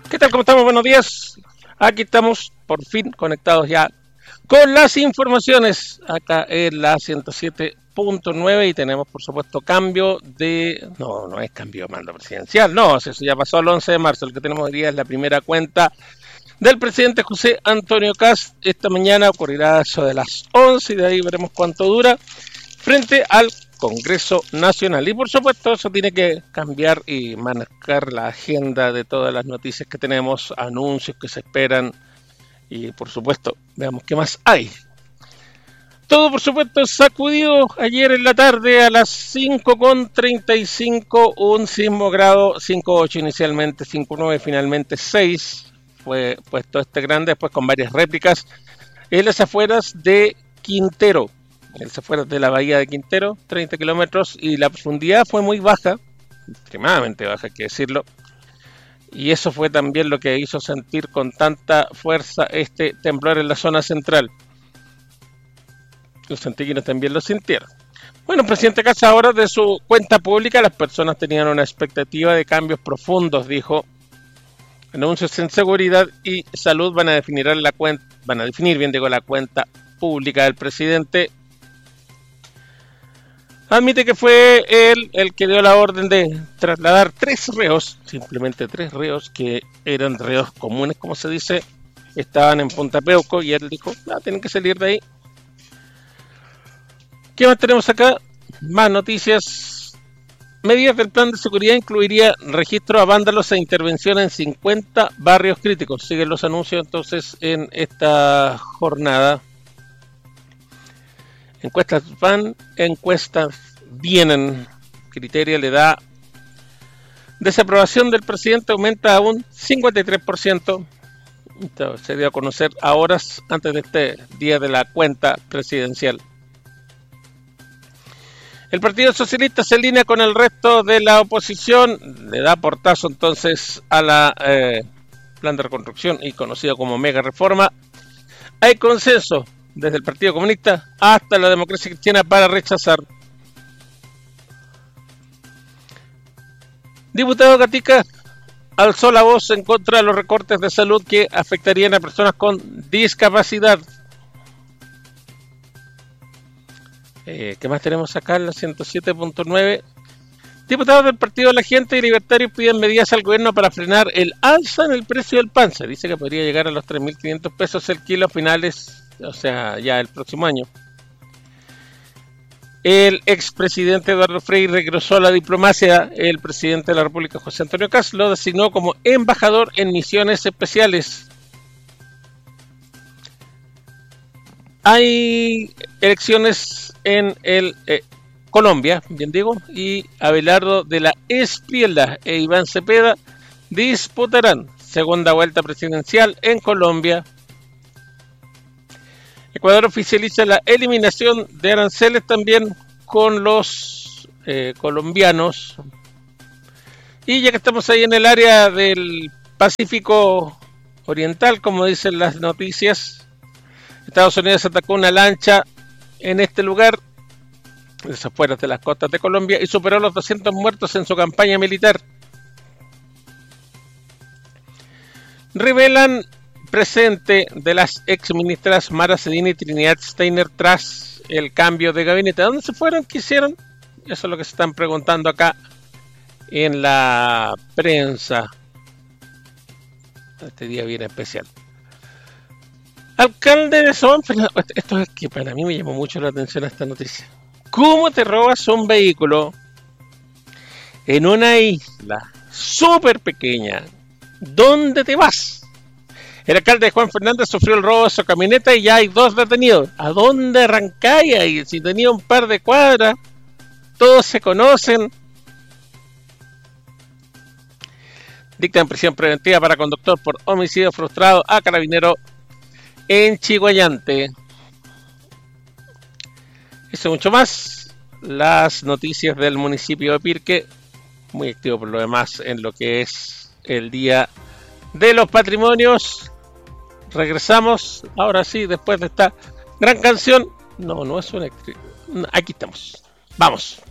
¿Qué tal? ¿Cómo estamos? Buenos días. Aquí estamos, por fin, conectados ya con las informaciones acá en la 107.9 y tenemos, por supuesto, cambio de... No, no es cambio de mando presidencial, no, eso ya pasó el 11 de marzo. El que tenemos hoy día es la primera cuenta del presidente José Antonio Kast. Esta mañana ocurrirá eso de las 11 y de ahí veremos cuánto dura frente al Congreso Nacional. Y por supuesto eso tiene que cambiar y marcar la agenda de todas las noticias que tenemos, anuncios que se esperan y por supuesto veamos qué más hay. Todo por supuesto sacudido ayer en la tarde a las 5:35, un sismo grado 5.8 inicialmente, 5.9 finalmente 6, fue puesto este grande, después con varias réplicas en las afueras de Quintero. Se fue de la bahía de Quintero, 30 kilómetros, y la profundidad fue muy baja, extremadamente baja, hay que decirlo, y eso fue también lo que hizo sentir con tanta fuerza este temblor en la zona central. Los santiaguinos también lo sintieron. Bueno, el presidente Kast ahora de su cuenta pública, las personas tenían una expectativa de cambios profundos, dijo. Anuncios en seguridad y salud van a definir la cuenta pública del presidente. Admite que fue él el que dio la orden de trasladar 3 reos, simplemente 3 reos, que eran reos comunes, como se dice, estaban en Punta Peuco, y él dijo, tienen que salir de ahí. ¿Qué más tenemos acá? Más noticias. Medidas del plan de seguridad incluiría registro a vándalos e intervención en 50 barrios críticos. Siguen los anuncios entonces en esta jornada. Encuestas van, encuestas vienen. Criterio le da desaprobación del presidente aumenta a un 53%. Esto se dio a conocer a horas antes de este día de la cuenta presidencial. El Partido Socialista se alinea con el resto de la oposición, le da portazo entonces a la plan de reconstrucción y conocido como mega reforma. Hay consenso desde el Partido Comunista hasta la Democracia Cristiana para rechazar. Diputado Gatica alzó la voz en contra de los recortes de salud que afectarían a personas con discapacidad. ¿Qué más tenemos acá en la 107.9? Diputados del Partido de la Gente y Libertarios piden medidas al gobierno para frenar el alza en el precio del pan. Se dice que podría llegar a los 3.500 pesos el kilo a finales, o sea, ya el próximo año. El expresidente Eduardo Frei regresó a la diplomacia. El presidente de la República, José Antonio Kast, lo designó como embajador en misiones especiales. Hay elecciones en Colombia, bien digo, y Abelardo de la Espriella e Iván Cepeda disputarán segunda vuelta presidencial en Colombia. Ecuador oficializa la eliminación de aranceles también con los colombianos. Y ya que estamos ahí en el área del Pacífico Oriental, como dicen las noticias, Estados Unidos atacó una lancha en este lugar, en las afueras de las costas de Colombia, y superó los 200 muertos en su campaña militar. Revelan presente de las exministras Mara Cedini y Trinidad Steiner tras el cambio de gabinete. ¿A dónde se fueron? ¿Qué hicieron? Eso es lo que se están preguntando acá en la prensa. Este día viene especial. Alcalde de San Fernando. Esto es que para mí me llamó mucho la atención esta noticia. ¿Cómo te robas un vehículo en una isla súper pequeña? ¿Dónde te vas? El alcalde de Juan Fernández sufrió el robo de su camioneta y ya hay 2 detenidos. ¿A dónde arrancáis ahí? Si tenía un par de cuadras, todos se conocen. Dictan prisión preventiva para conductor por homicidio frustrado a carabinero en Chiguayante. Eso y mucho más. Las noticias del municipio de Pirque, muy activo por lo demás en lo que es el Día de los Patrimonios. Regresamos, ahora sí, después de esta gran canción. No es una... Aquí estamos. Vamos.